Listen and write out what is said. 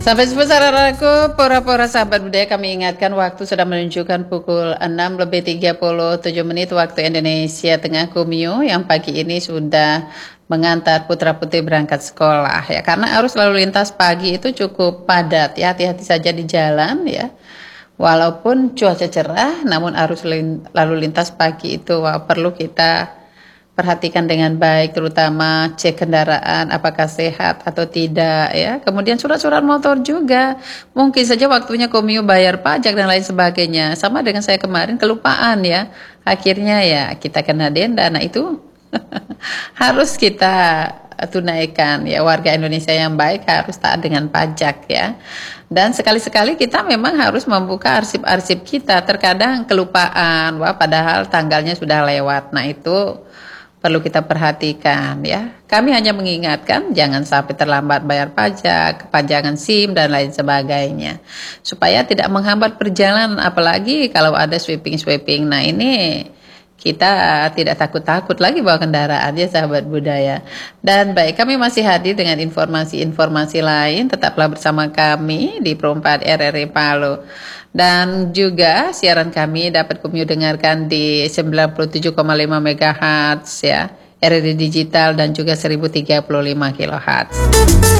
Sampai jumpa saudaraku, para sahabat budaya, kami ingatkan waktu sudah menunjukkan pukul 6:37 waktu Indonesia Tengah. Kumio yang pagi ini sudah mengantar putra-putri berangkat sekolah ya, karena arus lalu lintas pagi itu cukup padat ya, hati-hati saja di jalan ya. Walaupun cuaca cerah, namun arus lalu lintas pagi itu perlu kita perhatikan dengan baik, terutama cek kendaraan apakah sehat atau tidak ya. Kemudian surat-surat motor juga. Mungkin saja waktunya komio bayar pajak dan lain sebagainya. Sama dengan saya kemarin kelupaan ya. Akhirnya ya kita kena denda. Nah itu harus kita tunaikan ya. Warga Indonesia yang baik harus taat dengan pajak ya. Dan sekali-sekali kita memang harus membuka arsip-arsip kita. Terkadang kelupaan, padahal tanggalnya sudah lewat. Nah itu perlu kita perhatikan ya. Kami hanya mengingatkan jangan sampai terlambat bayar pajak, kepajangan SIM dan lain sebagainya. Supaya tidak menghambat perjalanan, apalagi kalau ada sweeping-sweeping. Nah ini kita tidak takut-takut lagi bawa kendaraan ya sahabat budaya. Dan baik, kami masih hadir dengan informasi-informasi lain. Tetaplah bersama kami di Pro 4 RRI Palu. Dan juga siaran kami dapat kami dengarkan di 97,5 MHz ya, RRI Digital dan juga 1035 kHz.